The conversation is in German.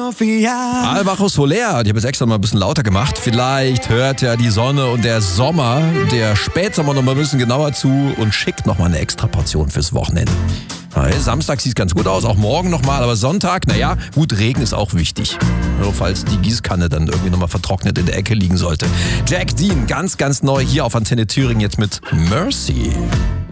Alvaro Soler, die habe ich jetzt extra mal ein bisschen lauter gemacht. Vielleicht hört ja die Sonne und der Sommer, der Spätsommer noch mal ein bisschen genauer zu und schickt noch mal eine extra Portion fürs Wochenende. Samstag sieht es ganz gut aus, auch morgen nochmal, aber Sonntag, naja, gut, Regen ist auch wichtig. Nur falls die Gießkanne dann irgendwie nochmal vertrocknet in der Ecke liegen sollte. Jack Dean, ganz, ganz neu hier auf Antenne Thüringen jetzt mit Mercy.